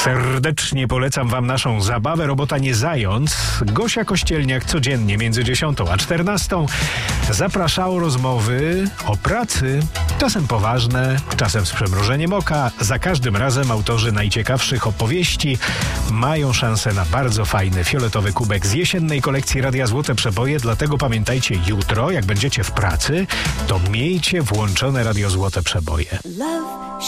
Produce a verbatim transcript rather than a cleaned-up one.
Serdecznie polecam wam naszą zabawę Robota nie zając. Gosia Kościelniak codziennie między dziesiątą a czternastą zaprasza o rozmowy o pracy, czasem poważne, czasem z przymrużeniem oka. Za każdym razem autorzy najciekawszych opowieści mają szansę na bardzo fajny fioletowy kubek z jesiennej kolekcji Radia Złote Przeboje, dlatego pamiętajcie, jutro jak będziecie w pracy, to miejcie włączone Radio Złote Przeboje.